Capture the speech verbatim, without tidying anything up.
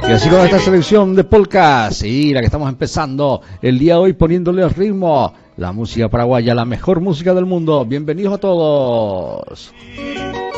Y así con esta selección de polka, sí, la que estamos empezando el día de hoy poniéndole el ritmo, la música paraguaya, la mejor música del mundo. Bienvenidos a todos.